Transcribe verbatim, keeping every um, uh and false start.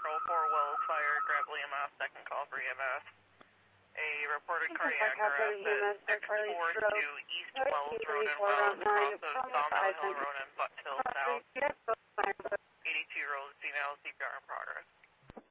Control four, Wells Fire, Gravel E M S, second call for E M S. A reported cardiac arrest at six forty-two East Wells Road and Wells, across of Sawmill Hill Road and Butt Hill South. eighty-two year old female, C P R in progress.